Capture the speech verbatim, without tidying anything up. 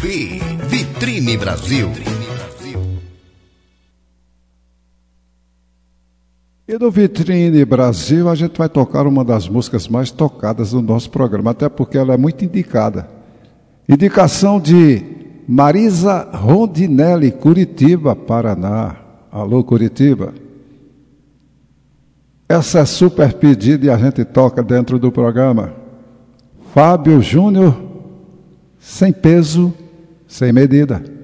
ouvir Vitrine Brasil. E no Vitrine Brasil a gente vai tocar uma das músicas mais tocadas do nosso programa, até porque ela é muito indicada. Indicação de Marisa Rondinelli, Curitiba, Paraná. Alô, Curitiba. Essa é super pedida e a gente toca dentro do programa. Fábio Júnior, Sem Peso, Sem Medida.